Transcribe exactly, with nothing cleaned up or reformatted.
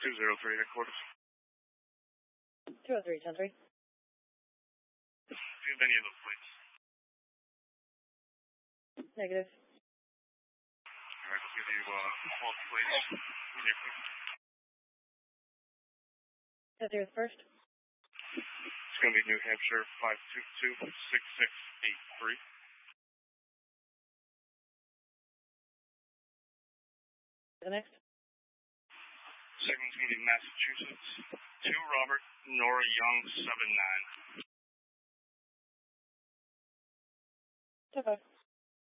two zero three headquarters. two oh three, ten three. Do you have any of those plates? Negative. Alright, I'll give you uh, all the plates. ten three with first. It's going to be New Hampshire five two two six six eight three. The next. Second one's going to be Massachusetts two Robert Nora Young seven nine. ten five.